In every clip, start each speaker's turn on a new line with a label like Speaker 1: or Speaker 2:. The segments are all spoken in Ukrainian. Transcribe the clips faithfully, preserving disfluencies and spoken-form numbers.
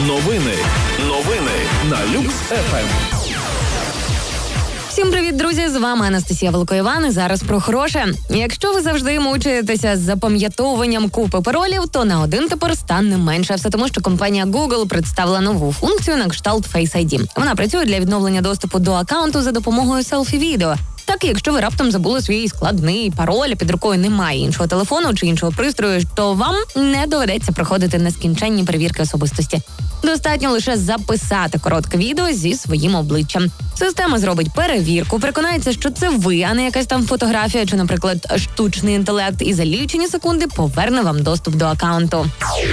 Speaker 1: Новини. Новини на Люкс еф ем.
Speaker 2: Всім привіт, друзі! З вами Анастасія Великоїван і зараз про хороше. Якщо ви завжди мучаєтеся з запам'ятовуванням купи паролів, то на один тепер стане менше. Все тому, що компанія Google представила нову функцію на кшталт Face ай ді. Вона працює для відновлення доступу до аккаунту за допомогою селфі-відео. Так, якщо ви раптом забули свій складний пароль, під рукою немає іншого телефону чи іншого пристрою, то вам не доведеться проходити нескінченні перевірки особистості. Достатньо лише записати коротке відео зі своїм обличчям. Система зробить перевірку, переконається, що це ви, а не якась там фотографія чи, наприклад, штучний інтелект, і за лічені секунди поверне вам доступ до аккаунту.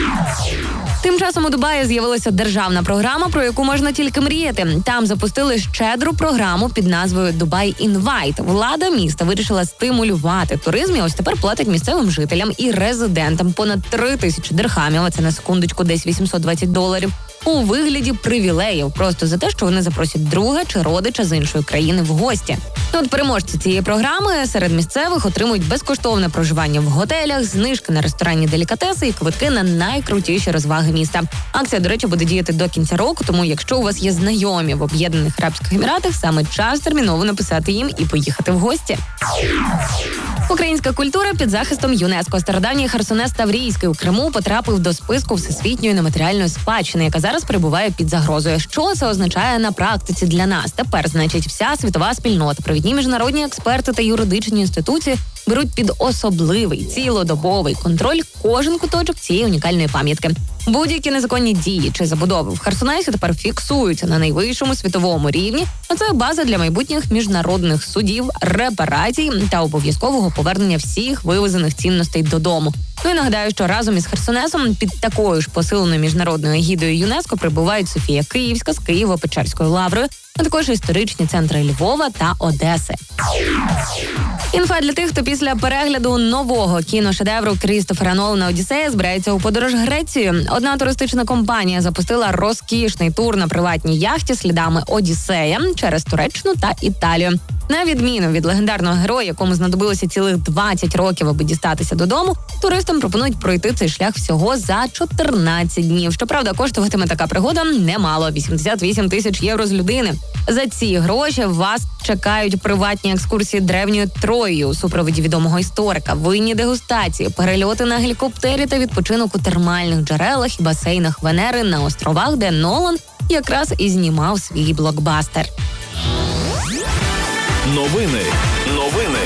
Speaker 2: Тим часом у Дубаї з'явилася державна програма, про яку можна тільки мріяти. Там запустили щедру програму під назвою «Дубай Інвайт». Влада міста вирішила стимулювати туризм і ось тепер платить місцевим жителям і резидентам понад три тисячі дирхамів, а це на секундочку десь вісімсот двадцять доларів, у вигляді привілеїв, просто за те, що вони запросять друга чи родича з іншої країни в гості. От переможці цієї програми серед місцевих отримують безкоштовне проживання в готелях, знижки на ресторанні делікатеси і квитки на найкрутіші розваги міста. Акція, до речі, буде діяти до кінця року, тому якщо у вас є знайомі в Об'єднаних Арабських Еміратах, саме час терміново написати їм і поїхати в гості. Українська культура під захистом ЮНЕСКО. Стародавній Херсонес Таврійський у Криму потрапив до списку всесвітньої нематеріальної спадщини, яка зараз перебуває під загрозою. Що це означає на практиці для нас? Тепер, значить, вся світова спільнота, провідні міжнародні експерти та юридичні інституції беруть під особливий цілодобовий контроль кожен куточок цієї унікальної пам'ятки. Будь-які незаконні дії чи забудови в Херсонесі тепер фіксуються на найвищому світовому рівні, а це база для майбутніх міжнародних судів, репарацій та обов'язкового повернення всіх вивезених цінностей додому. Ну і нагадаю, що разом із Херсонесом під такою ж посиленою міжнародною егідою ЮНЕСКО прибувають Софія Київська з Києво-Печерською лаврою, а також історичні центри Львова та Одеси. Інфа для тих, хто після перегляду нового кіношедевру Крістофера Нолана «Одіссея» збирається у подорож Грецією. Одна туристична компанія запустила розкішний тур на приватній яхті слідами Одіссея через Туреччину та Італію. На відміну від легендарного героя, якому знадобилося цілих двадцять років, аби дістатися додому, туристам пропонують пройти цей шлях всього за чотирнадцять днів. Щоправда, коштуватиме така пригода немало – вісімдесят вісім тисяч євро з людини. За ці гроші вас чекають приватні екскурсії древньою Троєю у супроводі відомого історика, винні дегустації, перельоти на гелікоптері та відпочинок у термальних джерелах і басейнах Венери на островах, де Нолан якраз і знімав свій блокбастер.
Speaker 1: Новини. Новини